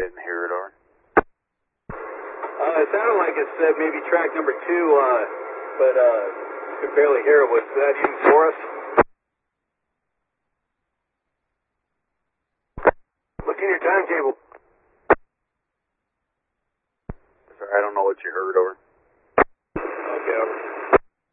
didn't hear it, over. It sounded like it said maybe track number 2, but could barely hear it. Was that you, Forrest? Look in your timetable. Sorry, I don't know what you heard, over. Okay, over.